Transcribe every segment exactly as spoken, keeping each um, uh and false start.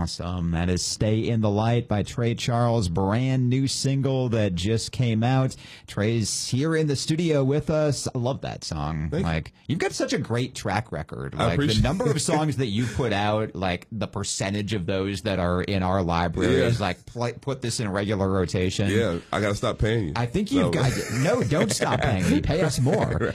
Awesome. That is Stay in the Light by Trey Charles, brand new single that just came out. Trey's here in the studio with us. I love that song. Thank like you. You've got such a great track record. I Like the appreciate number of songs that you put out, like the percentage of those that are in our library Yeah. is like play, put this in regular rotation. Yeah, I got to stop paying you. I think you've So- got no, don't stop paying me. Pay us more.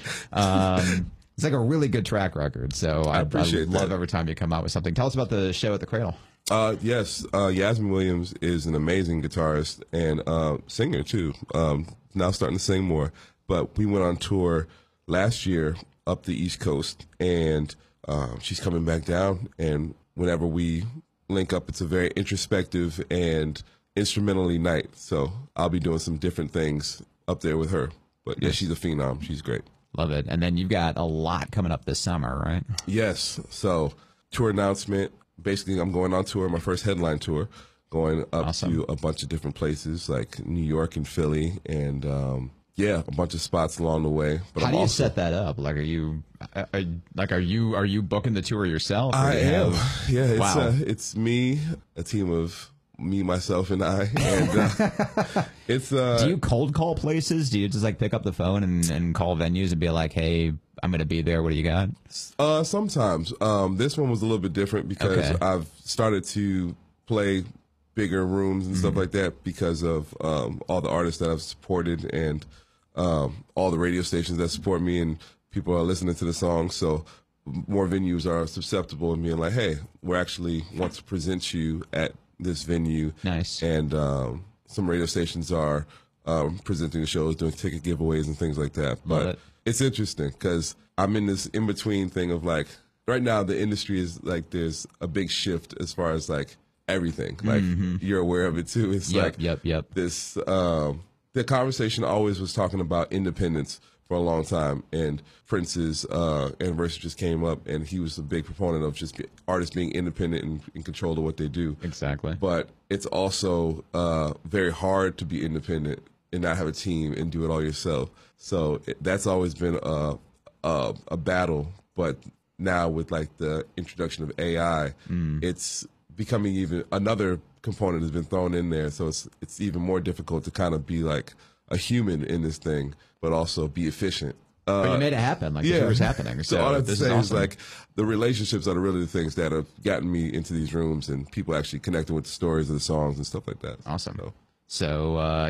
Um, it's like a really good track record. So I, I appreciate I love that. every time you come out with something. Tell us about the show at the Cradle. Uh, yes, uh, Yasmin Williams is an amazing guitarist and uh, singer too. Um, now starting to sing more. But we went on tour last year up the East Coast, and uh, she's coming back down. And whenever we link up, it's a very introspective and instrumentally night. So I'll be doing some different things up there with her. But yeah, she's a phenom. She's great. Love it. And then you've got a lot coming up this summer, right? Yes. So tour announcement. Basically, I'm going on tour, my first headline tour, going up Awesome. to a bunch of different places like New York and Philly, and um, yeah, a bunch of spots along the way. But How I'm do you also, set that up? Like, are you, are, like, are you, are you booking the tour yourself? or I do you am. have- Yeah, it's Wow. uh, it's me, a team of me, myself, and I, and uh, it's. Uh, Do you cold call places? Do you just like pick up the phone and, and call venues and be like, hey, I'm going to be there. What do you got? Uh, sometimes. Um, this one was a little bit different because Okay. I've started to play bigger rooms and Mm-hmm. stuff like that because of um, all the artists that I've supported and um, all the radio stations that support me, and people are listening to the songs. So more venues are susceptible and being like, hey, we actually want to present you at this venue. Nice. And um, some radio stations are um, presenting the shows, doing ticket giveaways and things like that. Love But it. it's interesting because I'm in this in between thing of like right now the industry is like there's a big shift as far as like everything. Like you're aware of it too. It's Mm-hmm. Yep, like yep, yep. this um, the conversation always was talking about independence for a long time, and Prince's uh, anniversary just came up, and he was a big proponent of just be, artists being independent and in control of what they do. Exactly. But it's also uh, very hard to be independent and not have a team and do it all yourself. So it, that's always been a, a a battle. But now with like the introduction of A I, it's becoming even another component has been thrown in there. So it's it's even more difficult to kind of be like a human in this thing, but also be efficient. Uh, But you made it happen. Like, the tour was happening. So, so all I have to this say is is, awesome. like the relationships are really the things that have gotten me into these rooms and people actually connecting with the stories of the songs and stuff like that. Awesome. So. So, uh,